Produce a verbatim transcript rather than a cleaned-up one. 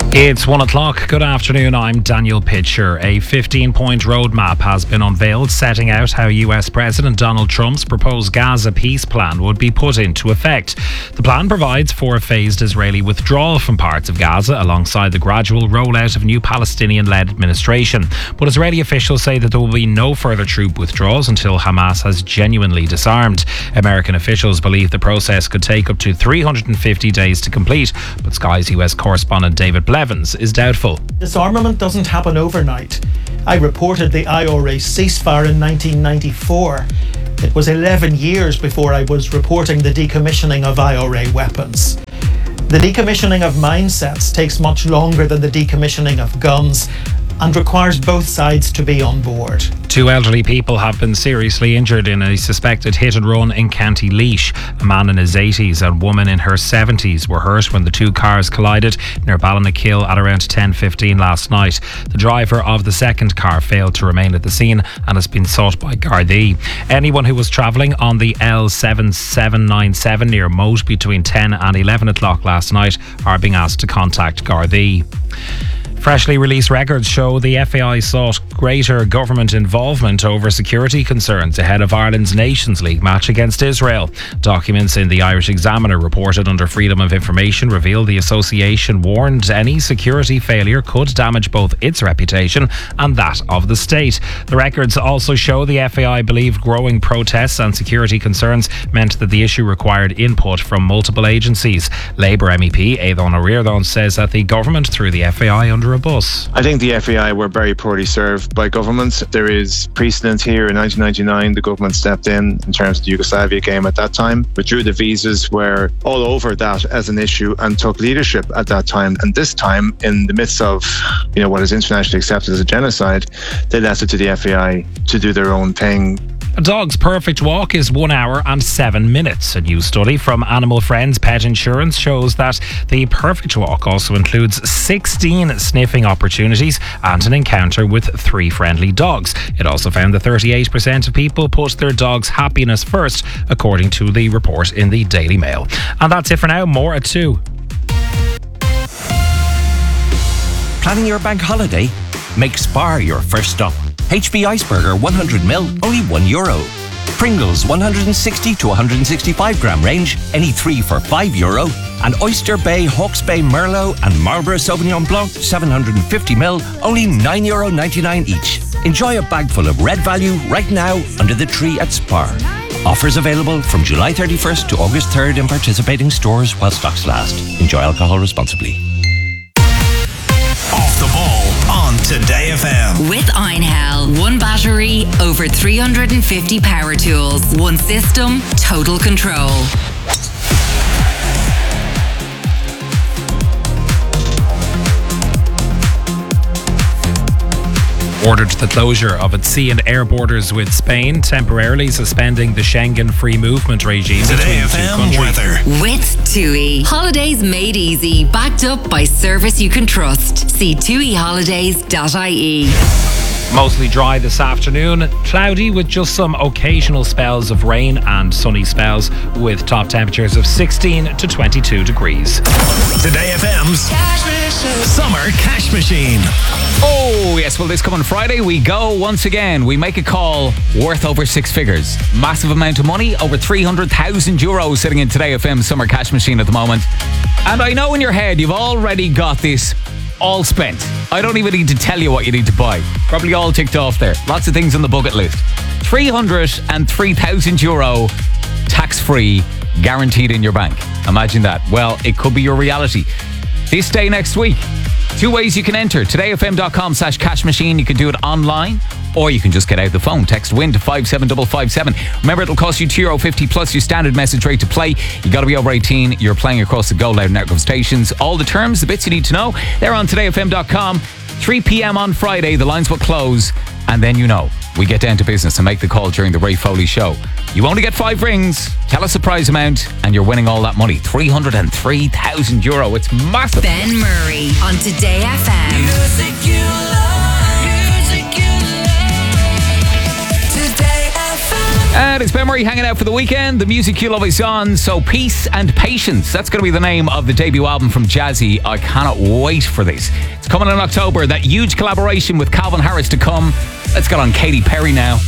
It's one o'clock. Good afternoon. I'm Daniel Pitcher. A fifteen-point roadmap has been unveiled setting out how U S President Donald Trump's proposed Gaza peace plan would be put into effect. The plan provides for a phased Israeli withdrawal from parts of Gaza alongside the gradual rollout of a new Palestinian-led administration. But Israeli officials say that there will be no further troop withdrawals until Hamas has genuinely disarmed. American officials believe the process could take up to three hundred fifty days to complete, but Sky's U S correspondent David Blevins is doubtful. Disarmament doesn't happen overnight. I reported the I R A ceasefire in nineteen ninety-four. It was eleven years before I was reporting the decommissioning of I R A weapons. The decommissioning of mindsets takes much longer than the decommissioning of guns and requires both sides to be on board. Two elderly people have been seriously injured in a suspected hit and run in County Laois. A man in his eighties and a woman in her seventies were hurt when the two cars collided near Ballinackill at around ten fifteen last night. The driver of the second car failed to remain at the scene and has been sought by Gardaí. Anyone who was travelling on the L seven seven nine seven near Moat between ten and eleven o'clock last night are being asked to contact Gardaí. Freshly released records show the F A I sought greater government involvement over security concerns ahead of Ireland's Nations League match against Israel. Documents in the Irish Examiner reported under Freedom of Information reveal the association warned any security failure could damage both its reputation and that of the state. The records also show the F A I believed growing protests and security concerns meant that the issue required input from multiple agencies. Labour M E P Aidan O'Riordan says that the government threw the F A I under a bus. I think the F A I were very poorly served by governments. There is precedent here. In nineteen ninety-nine, the government stepped in in terms of the Yugoslavia game at that time, withdrew the visas, were all over that as an issue and took leadership at that time. And this time, in the midst of you know what is internationally accepted as a genocide, they left it to the F A I to do their own thing. A dog's perfect walk is one hour and seven minutes. A new study from Animal Friends Pet Insurance shows that the perfect walk also includes sixteen sniffing opportunities and an encounter with three friendly dogs. It also found that thirty-eight percent of people put their dog's happiness first, according to the report in the Daily Mail. And that's it for now. More at two. Planning your bank holiday? Make Spar your first stop. H B Iceberger one hundred mil, only one euro. Pringles one hundred sixty to one hundred sixty-five gram range, any three for five euro. And Oyster Bay, Hawke's Bay Merlot and Marlborough Sauvignon Blanc seven hundred fifty mil, only nine euro ninety-nine each. Enjoy a bag full of red value right now under the tree at Spar. Offers available from July thirty-first to August third in participating stores while stocks last. Enjoy alcohol responsibly. Off the ball on Today F M. With Einhell. One battery, over three hundred fifty power tools. One system, total control. Ordered the closure of its sea and air borders with Spain, temporarily suspending the Schengen free movement regime Today between the two F M countries. weather. With TUI. Holidays made easy, backed up by service you can trust. See tui holidays dot I E. Mostly dry this afternoon, cloudy with just some occasional spells of rain and sunny spells with top temperatures of sixteen to twenty-two degrees. Today F M's Summer Cash Machine. Oh, yes. Well, this coming Friday, we go once again. We make a call worth over six figures. Massive amount of money, over three hundred thousand euros sitting in Today F M's Summer Cash Machine at the moment. And I know in your head you've already got this all spent. I don't even need to tell you what you need to buy. Probably all ticked off there. Lots of things on the bucket list. three hundred three thousand euro tax-free, guaranteed in your bank. Imagine that. Well, it could be your reality. This day next week. Two ways you can enter. todayfm.com slash cash machine. You can do it online, or you can just get out the phone. Text WIN to five seven five five seven. Remember, it'll cost you two euro fifty plus your standard message rate to play. You got to be over eighteen. You're playing across the Go Loud network of stations. All the terms, the bits you need to know, they're on today f m dot com. three p.m. on Friday, the lines will close, and then you know we get down to business and make the call during the Ray Foley show. You only get five rings, tell a surprise amount, and you're winning all that money. three hundred three thousand euro. It's massive. Ben Murray on Today F M. Music you love, music you love. Today F M. And it's Ben Murray hanging out for the weekend. The music you love is on. So Peace and Patience. That's going to be the name of the debut album from Jazzy. I cannot wait for this. It's coming in October. That huge collaboration with Calvin Harris to come. Let's get on Katy Perry now.